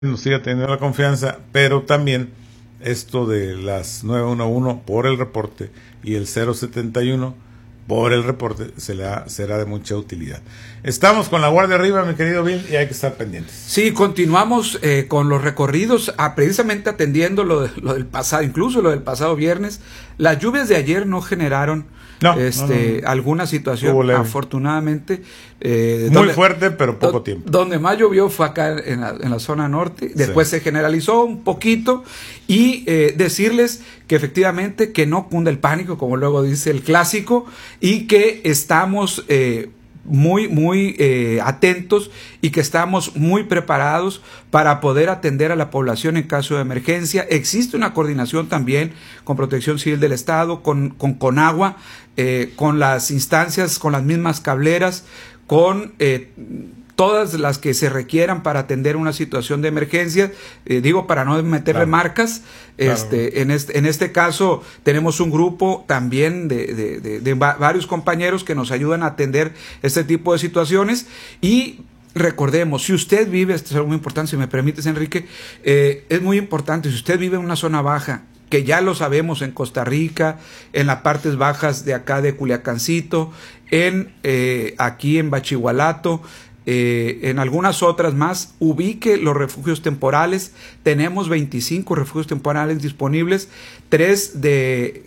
nos siga teniendo la confianza, pero también esto de las 911 por el reporte y el 071 por el reporte será de mucha utilidad. Estamos con la guardia arriba, mi querido Bill, y hay que estar pendientes. Sí, continuamos con los recorridos, precisamente atendiendo lo del pasado, incluso lo del pasado viernes. Las lluvias de ayer no generaron no. alguna situación, afortunadamente. Muy fuerte, pero poco tiempo. Donde más llovió fue acá en la zona norte, después se generalizó un poquito, y decirles que efectivamente que no cunda el pánico, como luego dice el clásico, y que estamos muy atentos y que estamos muy preparados para poder atender a la población en caso de emergencia. Existe una coordinación también con Protección Civil del Estado, con Conagua, con las instancias, con las mismas cableras, con todas las que se requieran para atender una situación de emergencia, digo, para no meterle marcas. En este caso tenemos un grupo también de varios compañeros que nos ayudan a atender este tipo de situaciones. Y recordemos, si usted vive, esto es algo muy importante, si me permites, Enrique, es muy importante, si usted vive en una zona baja, que ya lo sabemos en Costa Rica, en las partes bajas de acá de Culiacancito, aquí en Bachihualato, en algunas otras más, ubique los refugios temporales. Tenemos 25 refugios temporales disponibles, 3 de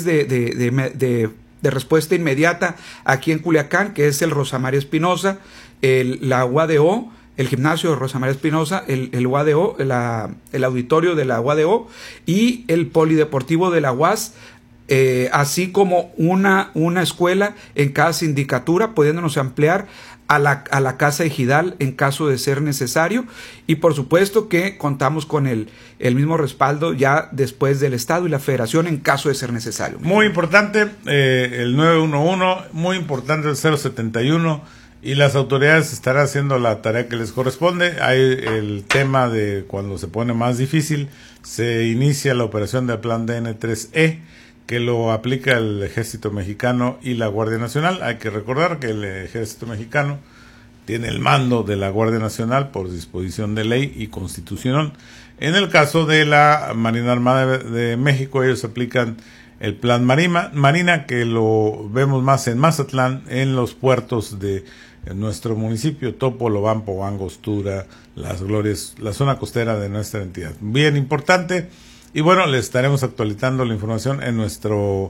respuesta inmediata aquí en Culiacán, que es el Rosa María Espinosa, la UADO, el gimnasio de Rosa María Espinosa, el UADO, el auditorio de la UADO y el polideportivo de la UAS, así como una escuela en cada sindicatura, pudiéndonos ampliar a la Casa Ejidal en caso de ser necesario. Y por supuesto que contamos con el mismo respaldo ya después del Estado y la Federación en caso de ser necesario. Muy importante el 911, muy importante el 071, y las autoridades estarán haciendo la tarea que les corresponde. Hay el tema de cuando se pone más difícil, se inicia la operación del plan DN3E, que lo aplica el Ejército Mexicano y la Guardia Nacional. Hay que recordar que el Ejército Mexicano tiene el mando de la Guardia Nacional por disposición de ley y constitucional. En el caso de la Marina Armada de México, ellos aplican el plan Marina, que lo vemos más en Mazatlán, en los puertos de nuestro municipio, Topo, Lobampo, Angostura, Las Glorias, la zona costera de nuestra entidad. Bien importante. Y bueno, les estaremos actualizando la información en nuestro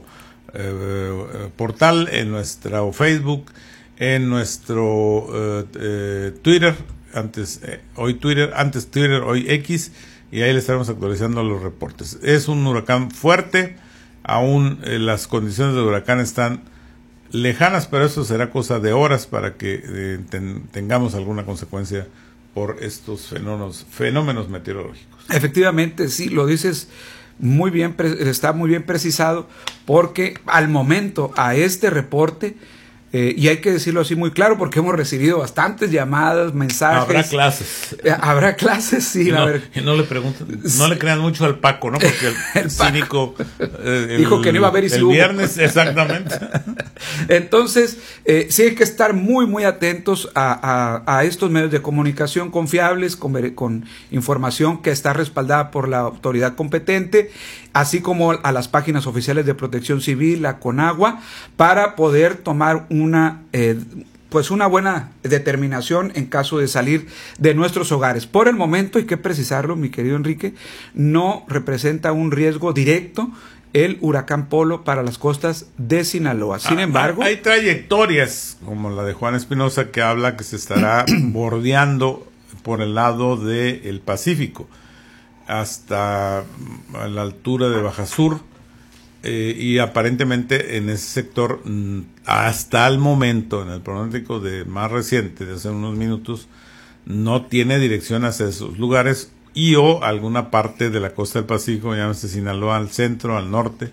portal, en nuestro Facebook, en nuestro Twitter, antes Twitter, hoy X, y ahí les estaremos actualizando los reportes. Es un huracán fuerte, aún las condiciones del huracán están lejanas, pero eso será cosa de horas para que tengamos alguna consecuencia por estos fenómenos meteorológicos. Efectivamente, sí, lo dices muy bien, está muy bien precisado, porque al momento, a este reporte, y hay que decirlo así muy claro, porque hemos recibido bastantes llamadas, mensajes. Habrá clases. Habrá clases, sí. Y no le pregunten, no le crean mucho al Paco, ¿no? Porque el cínico dijo que no iba a haber y el viernes, exactamente. Entonces, sí hay que estar muy atentos a estos medios de comunicación confiables, con información que está respaldada por la autoridad competente, así como a las páginas oficiales de Protección Civil, a Conagua, para poder tomar una buena determinación en caso de salir de nuestros hogares. Por el momento, hay que precisarlo, mi querido Enrique, no representa un riesgo directo el huracán Polo para las costas de Sinaloa. Sin embargo, hay trayectorias como la de Juan Espinosa que habla que se estará bordeando por el lado del Pacífico hasta a la altura de Baja Sur, y aparentemente en ese sector, hasta el momento, en el pronóstico más reciente, de hace unos minutos, no tiene dirección hacia esos lugares o alguna parte de la costa del Pacífico, llámese Sinaloa, al centro, al norte.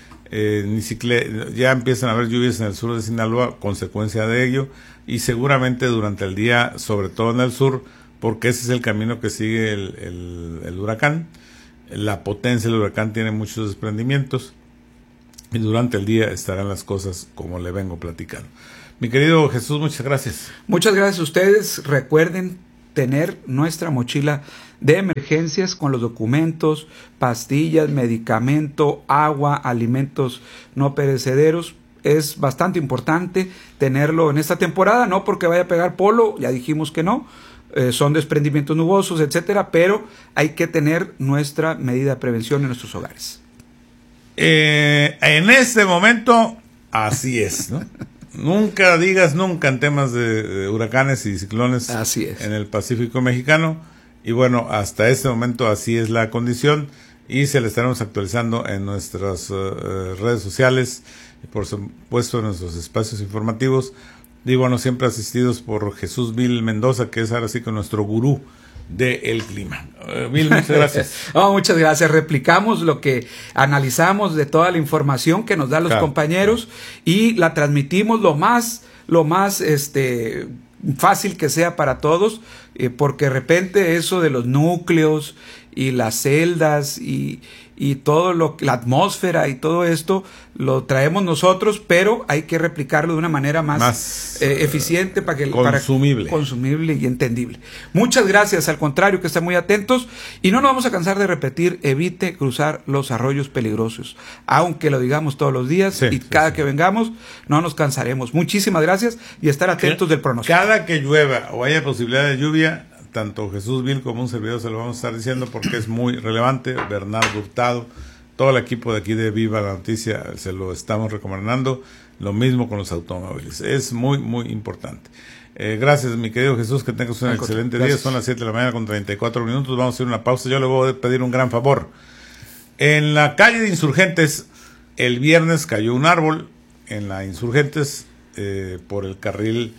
Ya empiezan a haber lluvias en el sur de Sinaloa, consecuencia de ello, y seguramente durante el día, sobre todo en el sur, porque ese es el camino que sigue el huracán. La potencia del huracán tiene muchos desprendimientos, y durante el día estarán las cosas como le vengo platicando. Mi querido Jesús, muchas gracias. Muchas gracias a ustedes. Recuerden tener nuestra mochila de emergencias con los documentos, pastillas, medicamento, agua, alimentos no perecederos. Es bastante importante tenerlo en esta temporada, no porque vaya a pegar polo, ya dijimos que no, son desprendimientos nubosos, etcétera, pero hay que tener nuestra medida de prevención en nuestros hogares. En este momento, así es, ¿no? Nunca digas nunca en temas de huracanes y ciclones. Así es. En el Pacífico mexicano. Y bueno, hasta este momento así es la condición y se la estaremos actualizando en nuestras redes sociales y por supuesto en nuestros espacios informativos. Y bueno, siempre asistidos por Jesús Vil Mendoza, que es ahora sí con nuestro gurú del clima. Vil, muchas gracias. Muchas gracias. Replicamos lo que analizamos de toda la información que nos dan los compañeros y la transmitimos lo más fácil que sea para todos, porque de repente eso de los núcleos y las celdas y todo la atmósfera y todo esto lo traemos nosotros, pero hay que replicarlo de una manera más eficiente para que consumible y entendible. Muchas gracias, al contrario, que estén muy atentos y no nos vamos a cansar de repetir: evite cruzar los arroyos peligrosos, aunque lo digamos todos los días y cada que vengamos no nos cansaremos. Muchísimas gracias y estar atentos del pronóstico. Cada que llueva o haya posibilidad de lluvia, tanto Jesús Vil como un servidor se lo vamos a estar diciendo porque es muy relevante. Bernardo Hurtado, todo el equipo de aquí de Viva la Noticia se lo estamos recomendando. Lo mismo con los automóviles, es muy muy importante. Gracias, mi querido Jesús, que tengas un excelente día. Son las 7 de la mañana con 34 minutos. Vamos a hacer una pausa. Yo le voy a pedir un gran favor. En la calle de Insurgentes, el viernes cayó un árbol en la Insurgentes por el carril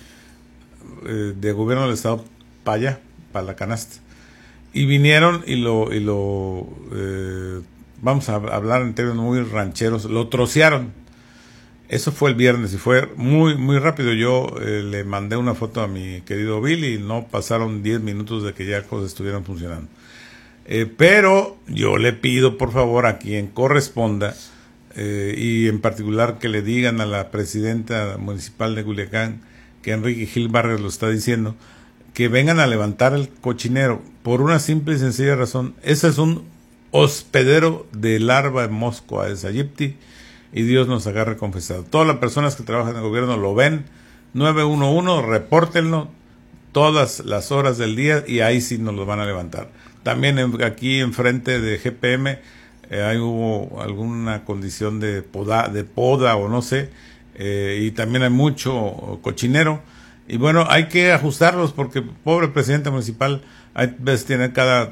de gobierno del estado para la canasta, y vinieron y lo vamos a hablar en términos muy rancheros, lo trocearon. Eso fue el viernes y fue muy muy rápido. Yo le mandé una foto a mi querido Bill y no pasaron 10 minutos de que ya cosas estuvieran funcionando. Pero yo le pido por favor a quien corresponda, y en particular que le digan a la presidenta municipal de Culiacán, que Enrique Gil Barrios lo está diciendo, que vengan a levantar el cochinero, por una simple y sencilla razón. Ese es un hospedero de larva de mosco Aedes aegypti, y Dios nos agarre confesado. Todas las personas que trabajan en el gobierno lo ven. 911, repórtenlo todas las horas del día y ahí sí nos lo van a levantar. También aquí enfrente de GPM ahí hubo alguna condición de poda o no sé, y también hay mucho cochinero. Y bueno, hay que ajustarlos porque pobre presidente municipal, hay veces tiene cada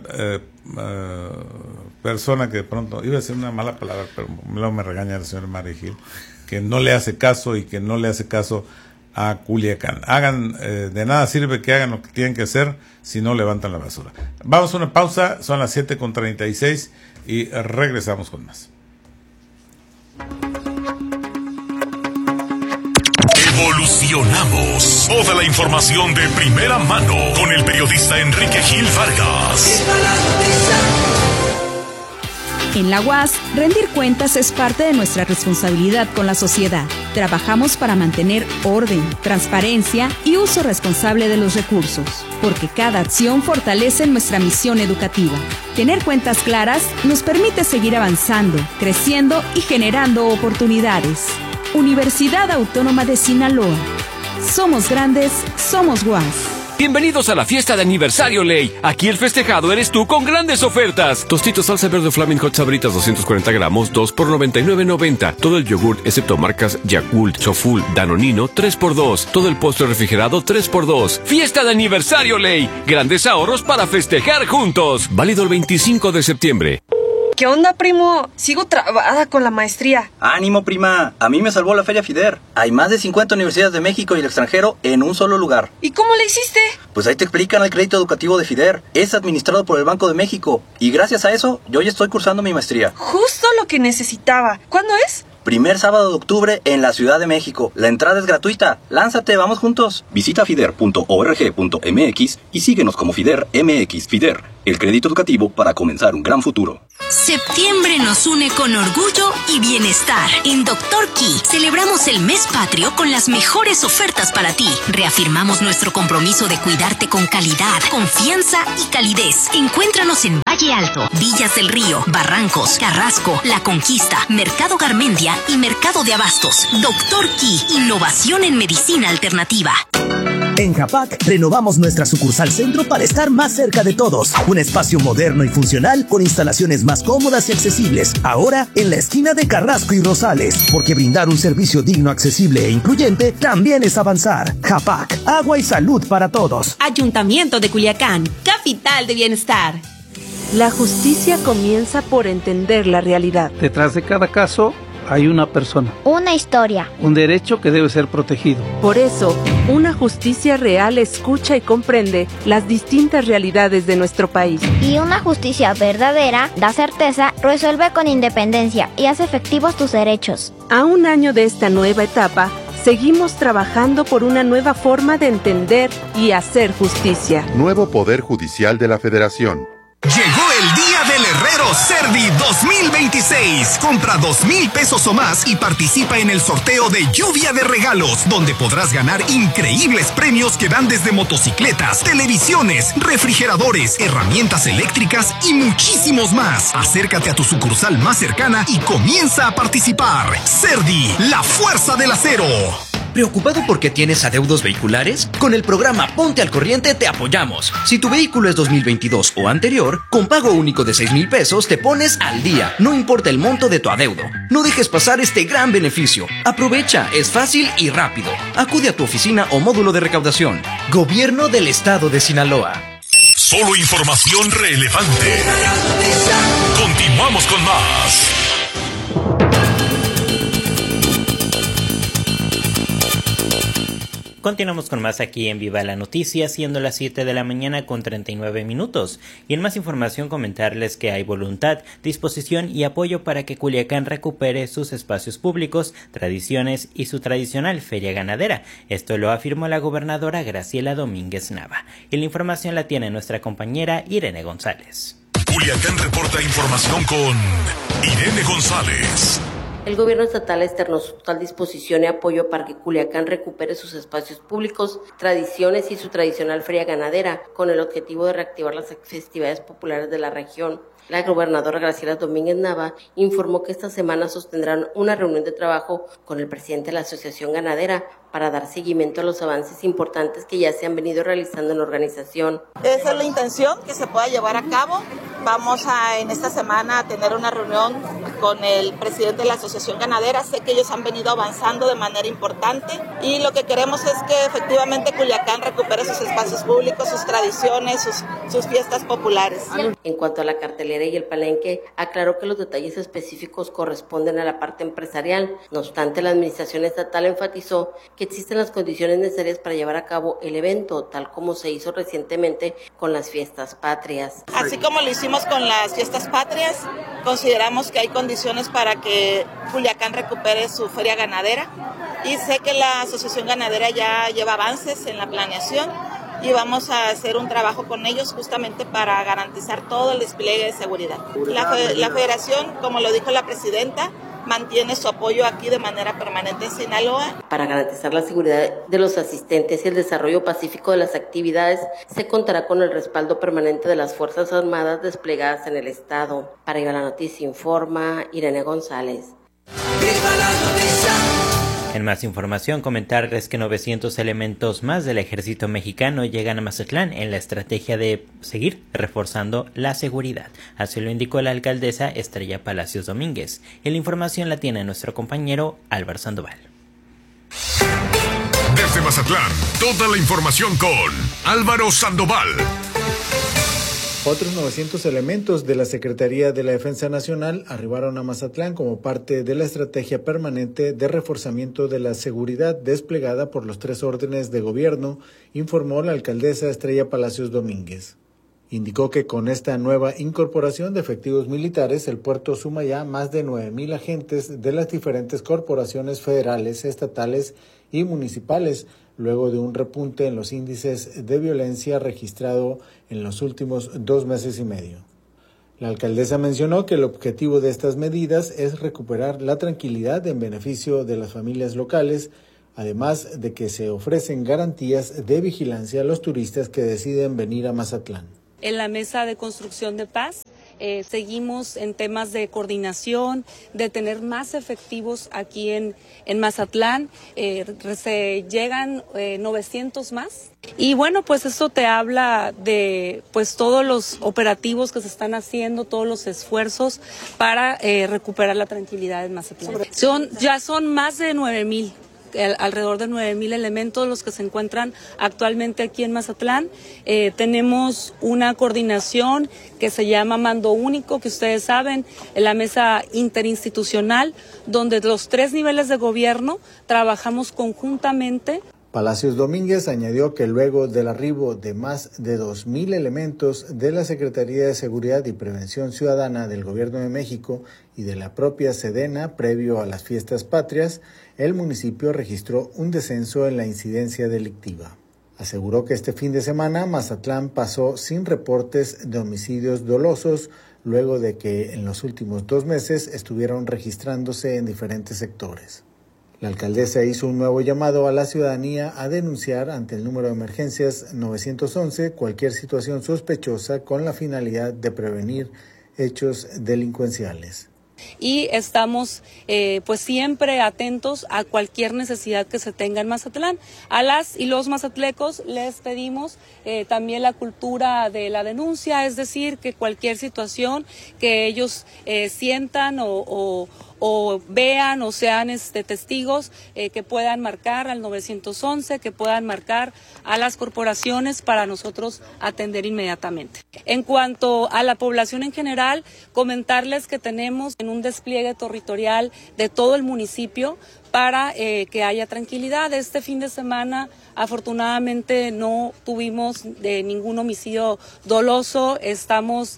persona que de pronto, iba a decir una mala palabra, pero luego me regaña el señor Mario Gil, que no le hace caso y que no le hace caso a Culiacán. De nada sirve que hagan lo que tienen que hacer si no levantan la basura. Vamos a una pausa, son las 7:36 y regresamos con más. Evolucionamos. Toda la información de primera mano con el periodista Enrique Gil Vargas. En la UAS, rendir cuentas es parte de nuestra responsabilidad con la sociedad. Trabajamos para mantener orden, transparencia y uso responsable de los recursos, porque cada acción fortalece nuestra misión educativa. Tener cuentas claras nos permite seguir avanzando, creciendo y generando oportunidades. Universidad Autónoma de Sinaloa. Somos grandes, somos UAS. Bienvenidos a la fiesta de aniversario Ley. Aquí el festejado eres tú con grandes ofertas. Tostitos salsa verde Flaming Hot Sabritas 240 gramos, 2 por $99.90. Todo el yogur excepto marcas Yakult, Soful, Danonino, 3x2. Todo el postre refrigerado 3x2. Fiesta de aniversario Ley. Grandes ahorros para festejar juntos. Válido el 25 de septiembre. ¿Qué onda, primo? Sigo trabada con la maestría. Ánimo, prima. A mí me salvó la Feria FIDER. Hay más de 50 universidades de México y el extranjero en un solo lugar. ¿Y cómo le hiciste? Pues ahí te explican el crédito educativo de FIDER. Es administrado por el Banco de México. Y gracias a eso, yo ya estoy cursando mi maestría. Justo lo que necesitaba. ¿Cuándo es? Primer sábado de octubre en la Ciudad de México. La entrada es gratuita. Lánzate, vamos juntos. Visita fider.org.mx y síguenos como FIDER MX. FIDER, el crédito educativo para comenzar un gran futuro. Septiembre nos une con orgullo y bienestar. En Dr. Key celebramos el mes patrio con las mejores ofertas para ti. Reafirmamos nuestro compromiso de cuidarte con calidad, confianza y calidez. Encuéntranos en Valle Alto, Villas del Río, Barrancos, Carrasco, La Conquista, Mercado Garmendia y Mercado de Abastos. Dr. Key, innovación en medicina alternativa. En Japac, renovamos nuestra sucursal centro para estar más cerca de todos. Un espacio moderno y funcional con instalaciones más cómodas y accesibles. Ahora, en la esquina de Carrasco y Rosales. Porque brindar un servicio digno, accesible e incluyente también es avanzar. Japac, agua y salud para todos. Ayuntamiento de Culiacán, capital de bienestar. La justicia comienza por entender la realidad. Detrás de cada caso hay una persona. Una historia. Un derecho que debe ser protegido. Por eso, una justicia real escucha y comprende las distintas realidades de nuestro país. Y una justicia verdadera da certeza, resuelve con independencia y hace efectivos tus derechos. A un año de esta nueva etapa, seguimos trabajando por una nueva forma de entender y hacer justicia. Nuevo Poder Judicial de la Federación. Llegó el día del Herrero Cerdi 2026. Compra 2,000 pesos o más y participa en el sorteo de Lluvia de Regalos, donde podrás ganar increíbles premios que van desde motocicletas, televisiones, refrigeradores, herramientas eléctricas y muchísimos más. Acércate a tu sucursal más cercana y comienza a participar. Cerdi, la fuerza del acero. ¿Preocupado porque tienes adeudos vehiculares? Con el programa Ponte al Corriente te apoyamos. Si tu vehículo es 2022 o anterior, con pago único de 6,000 pesos te pones al día, no importa el monto de tu adeudo. No dejes pasar este gran beneficio. Aprovecha, es fácil y rápido. Acude a tu oficina o módulo de recaudación. Gobierno del Estado de Sinaloa. Solo información relevante. Continuamos con más. Continuamos con más aquí en Viva la Noticia, siendo las 7 de la mañana con 39 minutos. Y en más información comentarles que hay voluntad, disposición y apoyo para que Culiacán recupere sus espacios públicos, tradiciones y su tradicional feria ganadera. Esto lo afirmó la gobernadora Graciela Domínguez Nava. Y la información la tiene nuestra compañera Irene González. Culiacán reporta información con Irene González. El gobierno estatal externó su total disposición y apoyo para que Culiacán recupere sus espacios públicos, tradiciones y su tradicional feria ganadera, con el objetivo de reactivar las festividades populares de la región. La gobernadora Graciela Domínguez Nava informó que esta semana sostendrán una reunión de trabajo con el presidente de la Asociación Ganadera para dar seguimiento a los avances importantes que ya se han venido realizando en la organización. Esa es la intención, que se pueda llevar a cabo. Vamos en esta semana a tener una reunión con el presidente de la Asociación Ganadera. Sé que ellos han venido avanzando de manera importante y lo que queremos es que efectivamente Culiacán recupere sus espacios públicos, sus tradiciones, sus fiestas populares. En cuanto a la cartelera y el palenque, aclaró que los detalles específicos corresponden a la parte empresarial. No obstante, la administración estatal enfatizó que existen las condiciones necesarias para llevar a cabo el evento, tal como se hizo recientemente con las fiestas patrias. Así como lo hicimos con las fiestas patrias, consideramos que hay condiciones para que Culiacán recupere su feria ganadera y sé que la Asociación Ganadera ya lleva avances en la planeación y vamos a hacer un trabajo con ellos justamente para garantizar todo el despliegue de seguridad. La federación, como lo dijo la presidenta, mantiene su apoyo aquí de manera permanente en Sinaloa. Para garantizar la seguridad de los asistentes y el desarrollo pacífico de las actividades, se contará con el respaldo permanente de las Fuerzas Armadas desplegadas en el estado. Para Viva la Noticia informa Irene González. ¡Viva la noticia! En más información, comentarles que 900 elementos más del ejército mexicano llegan a Mazatlán en la estrategia de seguir reforzando la seguridad. Así lo indicó la alcaldesa Estrella Palacios Domínguez. Y la información la tiene nuestro compañero Álvaro Sandoval. Desde Mazatlán, toda la información con Álvaro Sandoval. Otros 900 elementos de la Secretaría de la Defensa Nacional arribaron a Mazatlán como parte de la estrategia permanente de reforzamiento de la seguridad desplegada por los 3 órdenes de gobierno, informó la alcaldesa Estrella Palacios Domínguez. Indicó que con esta nueva incorporación de efectivos militares, el puerto suma ya más de 9,000 agentes de las diferentes corporaciones federales, estatales y municipales, luego de un repunte en los índices de violencia registrado en los últimos 2 meses y medio. La alcaldesa mencionó que el objetivo de estas medidas es recuperar la tranquilidad en beneficio de las familias locales, además de que se ofrecen garantías de vigilancia a los turistas que deciden venir a Mazatlán. En la mesa de construcción de paz seguimos en temas de coordinación, de tener más efectivos aquí en Mazatlán. Se llegan 900 más. Y bueno, pues eso te habla de pues todos los operativos que se están haciendo, todos los esfuerzos para recuperar la tranquilidad en Mazatlán. Ya son más de 9,000. Alrededor de 9,000 elementos los que se encuentran actualmente aquí en Mazatlán. Tenemos una coordinación que se llama Mando Único, que ustedes saben, en la mesa interinstitucional, donde los 3 niveles de gobierno trabajamos conjuntamente. Palacios Domínguez añadió que luego del arribo de más de 2,000 elementos de la Secretaría de Seguridad y Prevención Ciudadana del Gobierno de México y de la propia Sedena previo a las fiestas patrias, el municipio registró un descenso en la incidencia delictiva. Aseguró que este fin de semana Mazatlán pasó sin reportes de homicidios dolosos, luego de que en los últimos 2 meses estuvieron registrándose en diferentes sectores. La alcaldesa hizo un nuevo llamado a la ciudadanía a denunciar ante el número de emergencias 911 cualquier situación sospechosa con la finalidad de prevenir hechos delincuenciales. Y estamos pues siempre atentos a cualquier necesidad que se tenga en Mazatlán. A las y los mazatlecos les pedimos también la cultura de la denuncia, es decir, que cualquier situación que ellos sientan o vean o sean testigos, que puedan marcar al 911, que puedan marcar a las corporaciones para nosotros atender inmediatamente. En cuanto a la población en general, comentarles que tenemos en un despliegue territorial de todo el municipio para que haya tranquilidad. Este fin de semana, afortunadamente, no tuvimos ningún homicidio doloso. Estamos,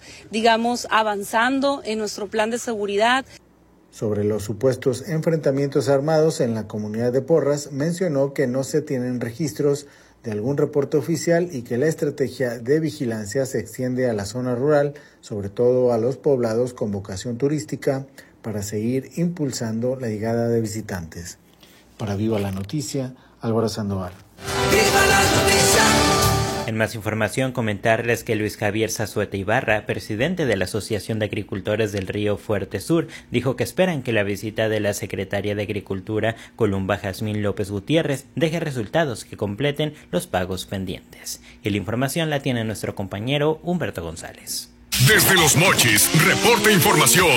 avanzando en nuestro plan de seguridad. Sobre los supuestos enfrentamientos armados en la comunidad de Porras, mencionó que no se tienen registros de algún reporte oficial y que la estrategia de vigilancia se extiende a la zona rural, sobre todo a los poblados con vocación turística, para seguir impulsando la llegada de visitantes. Para Viva la Noticia, Álvaro Sandoval. ¡Viva la noticia! En más información, comentarles que Luis Javier Zazueta Ibarra, presidente de la Asociación de Agricultores del Río Fuerte Sur, dijo que esperan que la visita de la secretaria de Agricultura, Columba Jazmín López Gutiérrez, deje resultados que completen los pagos pendientes. Y la información la tiene nuestro compañero Humberto González. Desde Los Mochis, reporta información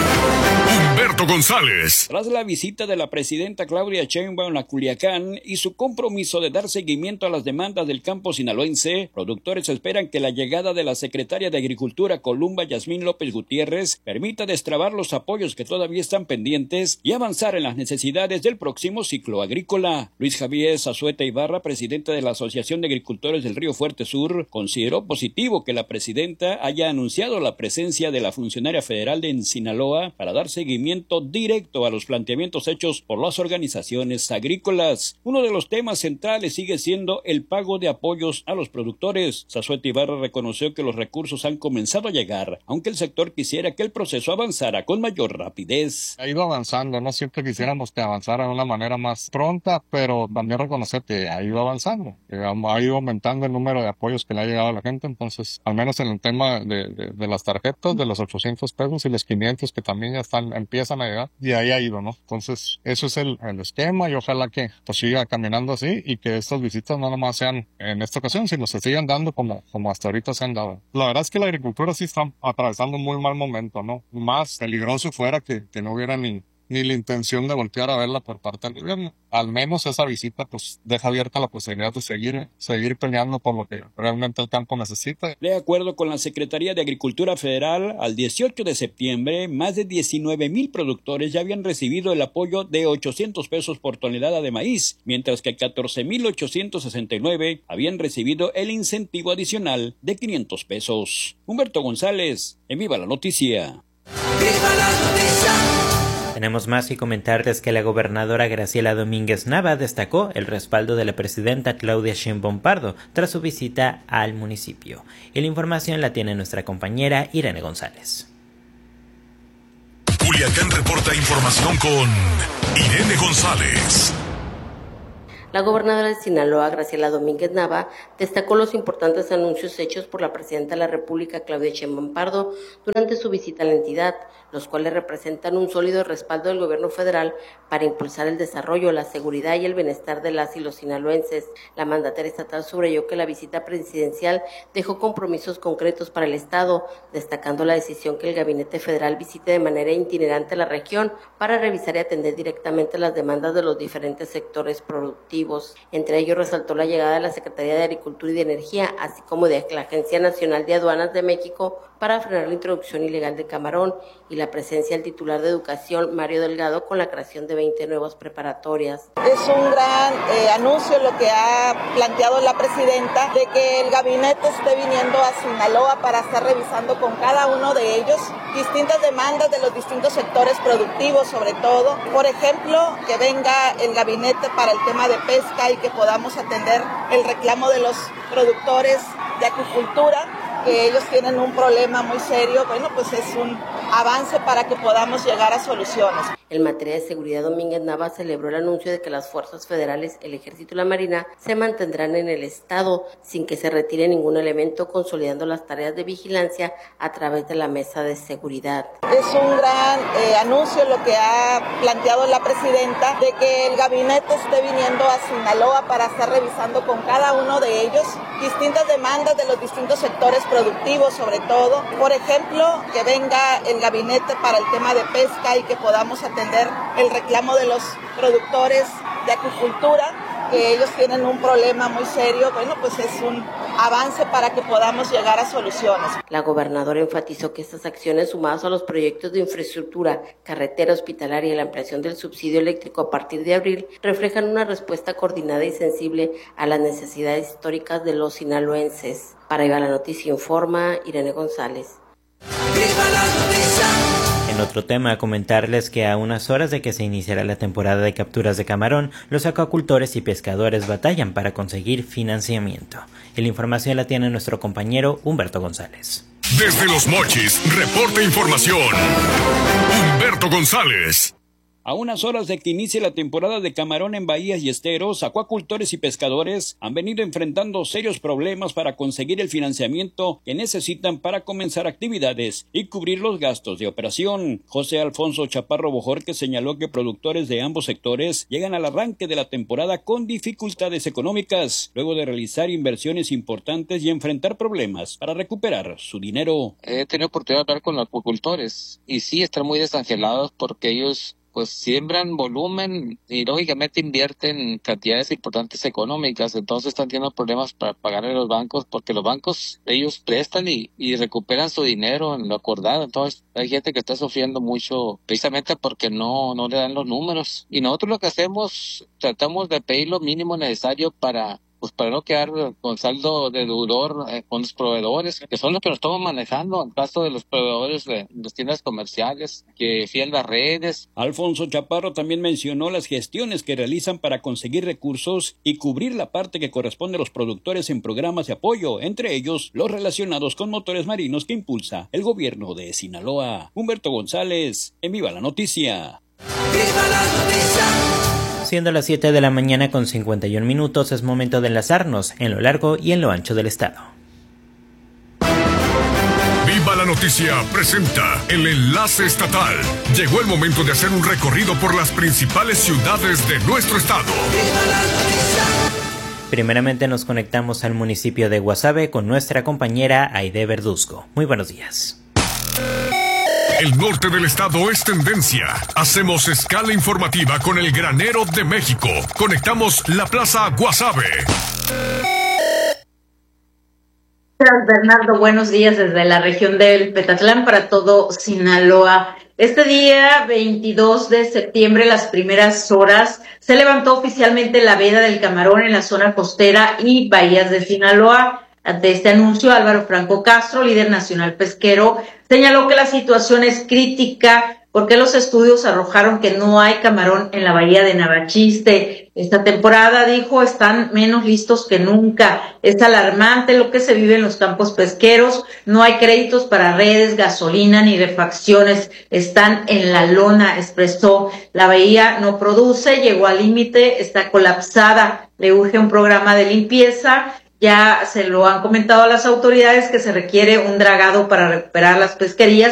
Humberto González. Tras la visita de la presidenta Claudia Sheinbaum a Culiacán y su compromiso de dar seguimiento a las demandas del campo sinaloense, productores esperan que la llegada de la secretaria de Agricultura Columba Jazmín López Gutiérrez permita destrabar los apoyos que todavía están pendientes y avanzar en las necesidades del próximo ciclo agrícola. Luis Javier Zazueta Ibarra, presidente de la Asociación de Agricultores del Río Fuerte Sur, consideró positivo que la presidenta haya anunciado la presencia de la funcionaria federal de Sinaloa para dar seguimiento directo a los planteamientos hechos por las organizaciones agrícolas. Uno de los temas centrales sigue siendo el pago de apoyos a los productores. Zazueta Ibarra reconoció que los recursos han comenzado a llegar, aunque el sector quisiera que el proceso avanzara con mayor rapidez. Ha ido avanzando, no siempre quisiéramos que avanzara de una manera más pronta, pero también reconocer que ha ido avanzando, que ha ido aumentando el número de apoyos que le ha llegado a la gente. Entonces, al menos en el tema de las tarjetas, de los 800 pesos y los 500 que también ya empiezan a llegar, y ahí ha ido, ¿no? Entonces, eso es el esquema, y ojalá que pues siga caminando así y que estas visitas no nomás sean en esta ocasión, sino se sigan dando como hasta ahorita se han dado. La verdad es que la agricultura sí está atravesando un muy mal momento, ¿no? Más peligroso fuera que no hubiera ni la intención de voltear a verla por parte del gobierno. Al menos esa visita pues deja abierta la posibilidad de seguir peleando por lo que realmente el campo necesita. De acuerdo con la Secretaría de Agricultura Federal, al 18 de septiembre, más de 19,000 productores ya habían recibido el apoyo de 800 pesos por tonelada de maíz, mientras que 14,869 habían recibido el incentivo adicional de 500 pesos. Humberto González, en Viva la Noticia. ¡Viva la Noticia! Tenemos más y comentarles que la gobernadora Graciela Domínguez Nava destacó el respaldo de la presidenta Claudia Sheinbaum Pardo tras su visita al municipio. Y la información la tiene nuestra compañera Irene González. Culiacán reporta información con Irene González. La gobernadora de Sinaloa, Graciela Domínguez Nava, destacó los importantes anuncios hechos por la presidenta de la República, Claudia Sheinbaum Pardo, durante su visita a la entidad, los cuales representan un sólido respaldo del gobierno federal para impulsar el desarrollo, la seguridad y el bienestar de las y los sinaloenses. La mandataria estatal subrayó que la visita presidencial dejó compromisos concretos para el Estado, destacando la decisión que el gabinete federal visite de manera itinerante la región para revisar y atender directamente las demandas de los diferentes sectores productivos. Entre ellos resaltó la llegada de la Secretaría de Agricultura y de Energía, así como de la Agencia Nacional de Aduanas de México para frenar la introducción ilegal de camarón y la presencia del titular de Educación, Mario Delgado, con la creación de 20 nuevas preparatorias. Es un gran anuncio lo que ha planteado la presidenta de que el gabinete esté viniendo a Sinaloa para estar revisando con cada uno de ellos distintas demandas de los distintos sectores productivos, sobre todo. Por ejemplo, que venga el gabinete para el tema de pesca y que podamos atender el reclamo de los productores de acuicultura, que ellos tienen un problema muy serio. Bueno, pues es un avance para que podamos llegar a soluciones. En materia de seguridad, Domínguez Nava celebró el anuncio de que las fuerzas federales, el Ejército y la Marina se mantendrán en el Estado sin que se retire ningún elemento, consolidando las tareas de vigilancia a través de la mesa de seguridad. Es un gran anuncio lo que ha planteado la presidenta de que el gabinete esté viniendo a Sinaloa para estar revisando con cada uno de ellos distintas demandas de los distintos sectores productivos, sobre todo. Por ejemplo, que venga el gabinete para el tema de pesca y que podamos atender el reclamo de los productores de acuicultura, que ellos tienen un problema muy serio. Bueno, pues es un avance para que podamos llegar a soluciones. La gobernadora enfatizó que estas acciones, sumadas a los proyectos de infraestructura, carretera, hospitalaria y la ampliación del subsidio eléctrico a partir de abril, reflejan una respuesta coordinada y sensible a las necesidades históricas de los sinaloenses. Para Viva la Noticia informa Irene González. ¡Viva la noticia! En otro tema, comentarles que a unas horas de que se iniciará la temporada de capturas de camarón, los acuacultores y pescadores batallan para conseguir financiamiento. Y la información la tiene nuestro compañero Humberto González. Desde Los Mochis, reporta información Humberto González. A unas horas de que inicie la temporada de camarón en bahías y esteros, acuacultores y pescadores han venido enfrentando serios problemas para conseguir el financiamiento que necesitan para comenzar actividades y cubrir los gastos de operación. José Alfonso Chaparro Bojorquez señaló que productores de ambos sectores llegan al arranque de la temporada con dificultades económicas, luego de realizar inversiones importantes y enfrentar problemas para recuperar su dinero. He tenido oportunidad de hablar con los acuacultores y sí están muy desangelados porque ellos pues siembran volumen y lógicamente invierten cantidades importantes económicas, entonces están teniendo problemas para pagarle a los bancos porque los bancos ellos prestan y recuperan su dinero en lo acordado, entonces hay gente que está sufriendo mucho precisamente porque no le dan los números y nosotros lo que hacemos, tratamos de pedir lo mínimo necesario para no quedar con saldo de deudor con los proveedores, que son los que nos estamos manejando, en caso de los proveedores de las tiendas comerciales, que fían las redes. Alfonso Chaparro también mencionó las gestiones que realizan para conseguir recursos y cubrir la parte que corresponde a los productores en programas de apoyo, entre ellos los relacionados con motores marinos que impulsa el gobierno de Sinaloa. Humberto González, en Viva la Noticia. ¡Viva la Noticia! Siendo las 7 de la mañana con 51 minutos, es momento de enlazarnos en lo largo y en lo ancho del estado. Viva la Noticia presenta el enlace estatal. Llegó el momento de hacer un recorrido por las principales ciudades de nuestro estado. ¡Viva la Noticia! Primeramente nos conectamos al municipio de Guasave con nuestra compañera Aide Verduzco. Muy buenos días. El norte del estado es tendencia. Hacemos escala informativa con el granero de México. Conectamos la Plaza Guasave. Bernardo, buenos días desde la región del Petatlán para todo Sinaloa. Este día, 22 de septiembre, las primeras horas, se levantó oficialmente la veda del camarón en la zona costera y bahías de Sinaloa. Ante este anuncio, Álvaro Franco Castro, líder nacional pesquero, señaló que la situación es crítica porque los estudios arrojaron que no hay camarón en la bahía de Navachiste. Esta temporada, dijo, están menos listos que nunca. Es alarmante lo que se vive en los campos pesqueros. No hay créditos para redes, gasolina ni refacciones. Están en la lona, expresó. La bahía no produce, llegó al límite, está colapsada. Le urge un programa de limpieza. Ya se lo han comentado a las autoridades que se requiere un dragado para recuperar las pesquerías